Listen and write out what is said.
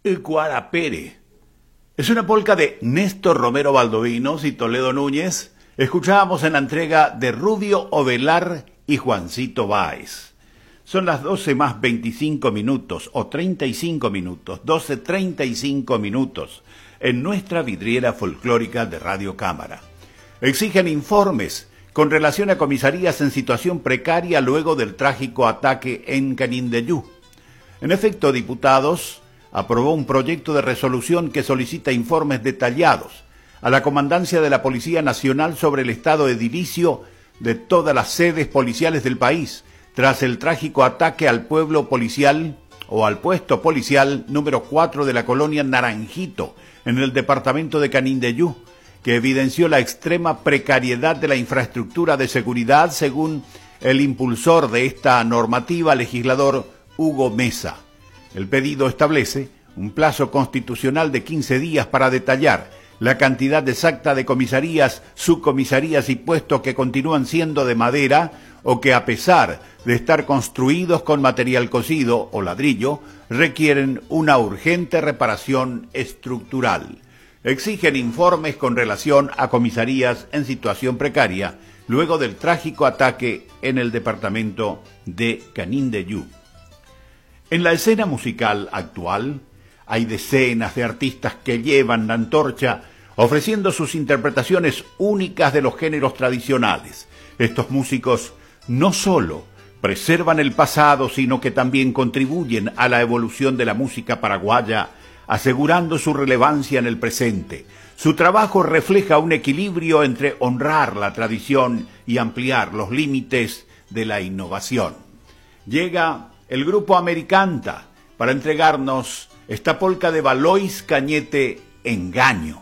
Guarapere. Es una polca de Néstor Romero Valdovinos y Toledo Núñez. Escuchábamos en la entrega de Rubio Ovelar y Juancito Báez. Son las 12 más 25 minutos o 35 minutos, 12:35 minutos en nuestra vidriera folclórica de Radio Cámara. Exigen informes con relación a comisarías en situación precaria luego del trágico ataque en Canindeyú. En efecto, diputados aprobó un proyecto de resolución que solicita informes detallados a la Comandancia de la Policía Nacional sobre el estado edilicio de todas las sedes policiales del país, tras el trágico ataque al pueblo policial o al puesto policial número 4 de la colonia Naranjito, en el departamento de Canindeyú, que evidenció la extrema precariedad de la infraestructura de seguridad, según el impulsor de esta normativa, legislador Hugo Mesa. El pedido establece un plazo constitucional de 15 días para detallar la cantidad exacta de comisarías, subcomisarías y puestos que continúan siendo de madera o que, a pesar de estar construidos con material cocido o ladrillo, requieren una urgente reparación estructural. Exigen informes con relación a comisarías en situación precaria luego del trágico ataque en el departamento de Canindeyú. En la escena musical actual hay decenas de artistas que llevan la antorcha ofreciendo sus interpretaciones únicas de los géneros tradicionales. Estos músicos no solo preservan el pasado, sino que también contribuyen a la evolución de la música paraguaya, asegurando su relevancia en el presente. Su trabajo refleja un equilibrio entre honrar la tradición y ampliar los límites de la innovación. Llega el grupo Americanta para entregarnos esta polca de Valois Cañete, Engaño.